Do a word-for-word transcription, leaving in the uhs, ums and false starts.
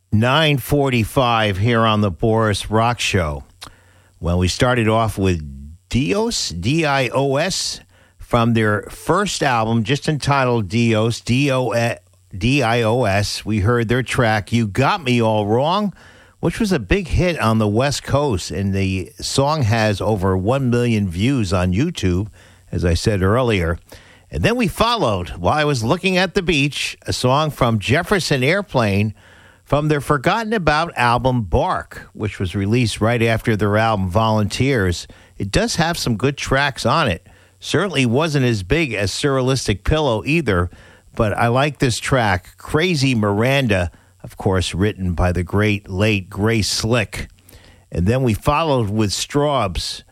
nine forty-five here on the Boris Rock Show. Well, we started off with Dios, D I O S, from their first album, just entitled Dios, D I O S. We heard their track, You Got Me All Wrong, which was a big hit on the West Coast, and the song has over one million views on YouTube, as I said earlier. And then we followed, while I was looking at the beach, a song from Jefferson Airplane from their Forgotten About album, Bark, which was released right after their album, Volunteers. It does have some good tracks on it. Certainly wasn't as big as Surrealistic Pillow either, but I like this track, Crazy Miranda, of course, written by the great, late Grace Slick. And then we followed with Straubs